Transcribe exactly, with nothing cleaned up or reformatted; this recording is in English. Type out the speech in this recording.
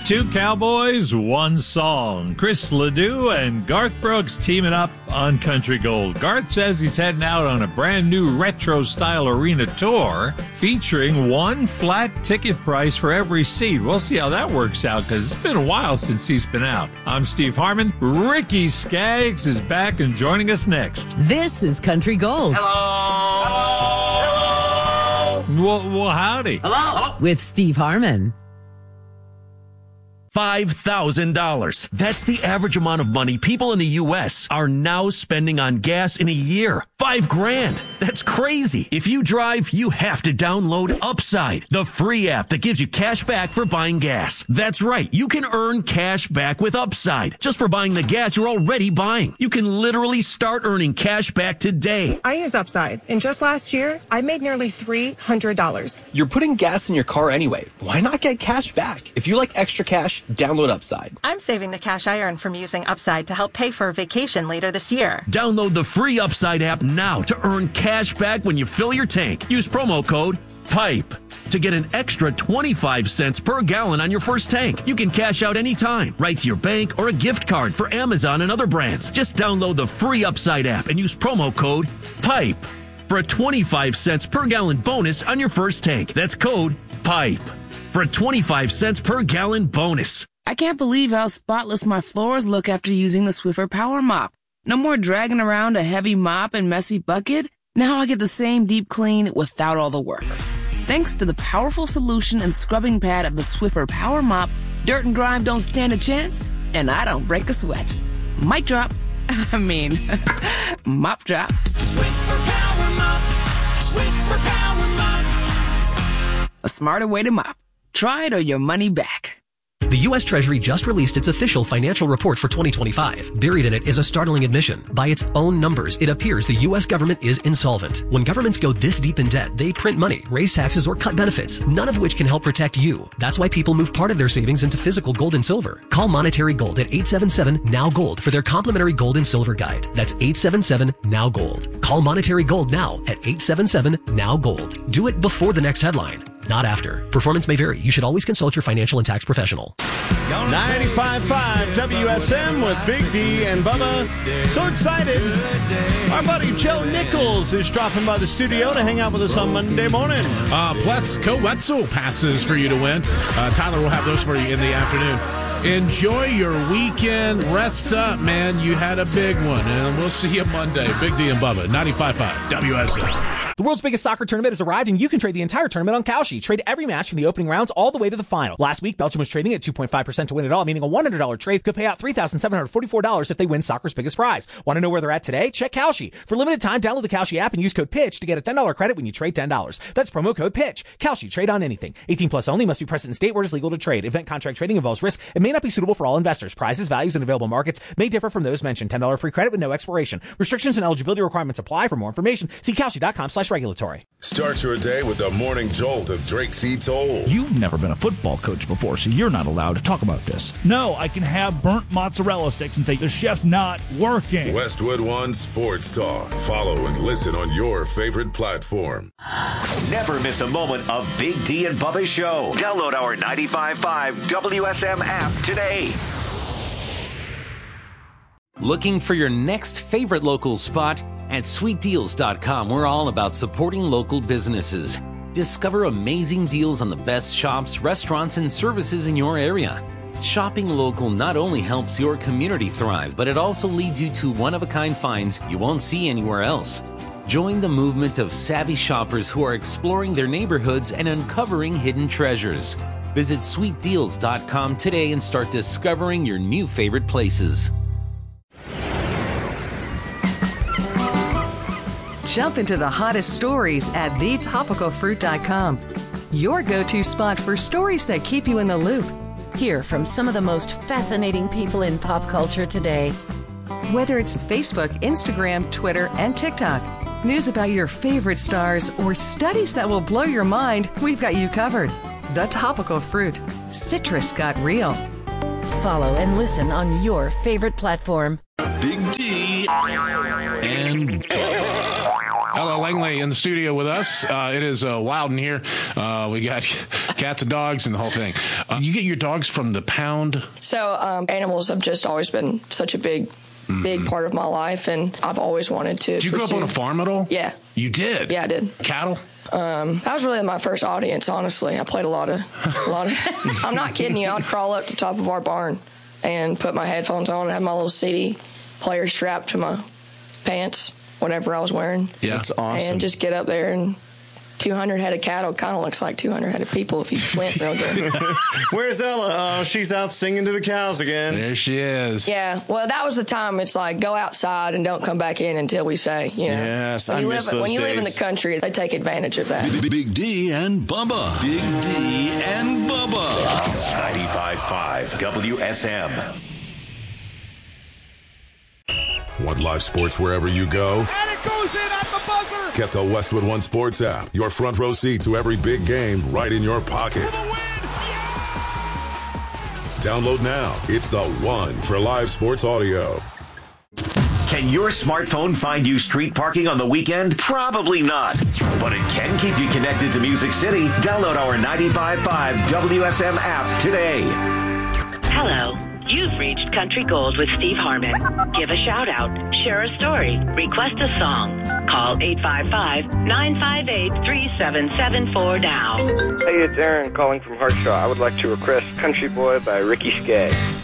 Two cowboys, one song. Chris Ledoux and Garth Brooks teaming up on Country Gold. Garth says he's heading out on a brand new retro-style arena tour featuring one flat ticket price for every seat. We'll see how that works out because it's been a while since he's been out. I'm Steve Harmon. Ricky Skaggs is back and joining us next. This is Country Gold. Hello. Hello. Well, well howdy. Hello. With Steve Harmon. five thousand dollars. That's the average amount of money people in the U S are now spending on gas in a year. Five grand. That's crazy. If you drive, you have to download Upside, the free app that gives you cash back for buying gas. That's right. You can earn cash back with Upside just for buying the gas you're already buying. You can literally start earning cash back today. I use Upside, and just last year, I made nearly three hundred dollars. You're putting gas in your car anyway. Why not get cash back? If you like extra cash, download Upside. I'm saving the cash I earn from using Upside to help pay for a vacation later this year. Download the free Upside app now to earn cash back when you fill your tank. Use promo code PIPE to get an extra twenty-five cents per gallon on your first tank. You can cash out anytime, right to your bank or a gift card for Amazon and other brands. Just download the free Upside app and use promo code PIPE for a twenty-five cents per gallon bonus on your first tank. That's code PIPE for a twenty-five cents per gallon bonus. I can't believe how spotless my floors look after using the Swiffer Power Mop. No more dragging around a heavy mop and messy bucket. Now I get the same deep clean without all the work. Thanks to the powerful solution and scrubbing pad of the Swiffer Power Mop, dirt and grime don't stand a chance, and I don't break a sweat. Mic drop. I mean, mop drop. Swiffer Power Mop. Swiffer Power Mop. A smarter way to mop. Try it or your money back. The U S Treasury just released its official financial report for twenty twenty-five. Buried in it is a startling admission. By its own numbers, it appears the U S government is insolvent. When governments go this deep in debt, they print money, raise taxes, or cut benefits, none of which can help protect you. That's why people move part of their savings into physical gold and silver. Call Monetary Gold at eight seven seven, N O W, GOLD for their complimentary gold and silver guide. That's eight seven seven, N O W, GOLD. Call Monetary Gold now at eight seven seven, N O W, GOLD. Do it before the next headline, not after. Performance may vary. You should always consult your financial and tax professional. ninety-five point five W S M with Big D and Bubba. So excited. Our buddy Joe Nichols is dropping by the studio to hang out with us on Monday morning. Uh, plus, co-Wetzel passes for you to win. Uh, Tyler will have those for you in the afternoon. Enjoy your weekend. Rest up, man. You had a big one. And we'll see you Monday. Big D and Bubba, ninety-five point five W S M. The world's biggest soccer tournament has arrived, and you can trade the entire tournament on Kalshi. Trade every match from the opening rounds all the way to the final. Last week, Belgium was trading at two point five percent to win it all, meaning a one hundred dollars trade could pay out three thousand seven hundred forty-four dollars if they win soccer's biggest prize. Want to know where they're at today? Check Kalshi. For limited time, download the Kalshi app and use code PITCH to get a ten dollars credit when you trade ten dollars. That's promo code PITCH. Kalshi. Trade on anything. eighteen plus only. Must be present in state where it is legal to trade. Event contract trading involves risk and may not be suitable for all investors. Prizes, values, and available markets may differ from those mentioned. ten dollars free credit with no expiration. Restrictions and eligibility requirements apply. For more information, see Kalshi.com slash regulatory. Start your day with the morning jolt of Drake C. Toll. You've never been a football coach before, so you're not allowed to talk about this. No, I can have burnt mozzarella sticks and say the chef's not working. Westwood One Sports Talk. Follow and listen on your favorite platform. Never miss a moment of Big D and Bubba's show. Download our ninety-five point five W S M app today. Looking for your next favorite local spot? At sweet deals dot com, we're all about supporting local businesses. Discover amazing deals on the best shops, restaurants, and services in your area. Shopping local not only helps your community thrive, but it also leads you to one-of-a-kind finds you won't see anywhere else. Join the movement of savvy shoppers who are exploring their neighborhoods and uncovering hidden treasures. Visit sweet deals dot com today and start discovering your new favorite places. Jump into the hottest stories at the topical fruit dot com. Your go-to spot for stories that keep you in the loop. Hear from some of the most fascinating people in pop culture today. Whether it's Facebook, Instagram, Twitter, and TikTok, news about your favorite stars, or studies that will blow your mind, we've got you covered. The Topical Fruit. Citrus got real. Follow and listen on your favorite platform. Big D and Ella Langley in the studio with us. Uh, it is uh, wild in here. Uh, we got cats and dogs and the whole thing. Uh, you get your dogs from the pound? So um, animals have just always been such a big, mm-hmm. big part of my life, and I've always wanted to. Did you pursue. grow up on a farm at all? Yeah. You did? Yeah, I did. Cattle? Um, that was really my first audience, honestly. I played a lot of, a lot of. I'm not kidding you. I'd crawl up to the top of our barn and put my headphones on and have my little C D player strapped to my pants, whatever I was wearing. Yeah, that's awesome. And just get up there, and two hundred head of cattle kind of looks like two hundred head of people if you squint real good. Where's Ella? Oh, she's out singing to the cows again. There she is. Yeah, well, that was the time. It's like, go outside and don't come back in until we say, you know. Yes, when I you miss live, those When you days. live in the country, they take advantage of that. Big D and Bubba. Big D and Bubba. ninety-five point five W S M. Want live sports wherever you go? And it goes in at the buzzer. Get the Westwood One Sports app. Your front row seat to every big game right in your pocket. Download now. It's the one for live sports audio. Can your smartphone find you street parking on the weekend? Probably not. But it can keep you connected to Music City. Download our ninety-five point five W S M app today. Hello. You've reached Country Gold with Steve Harmon. Give a shout out, share a story, request a song. Call eight five five, nine five eight, three seven seven four now. Hey, it's Aaron calling from Hartshaw. I would like to request Country Boy by Ricky Skaggs.